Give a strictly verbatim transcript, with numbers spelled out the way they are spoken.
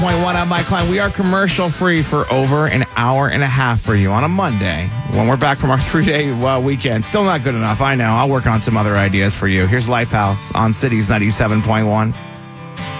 Point one, I'm Mike Klein. We are commercial free for over an hour and a half for you on a Monday when we're back from our three-day uh, weekend. Still not good enough, I know. I'll work on some other ideas for you. Here's Lifehouse on Cities ninety-seven point one.